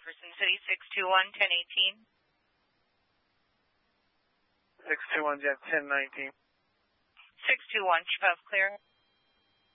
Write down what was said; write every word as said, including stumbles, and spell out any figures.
Jefferson City, six two one, ten eighteen. six two one, Jet ten nineteen. six two one, twelve clear.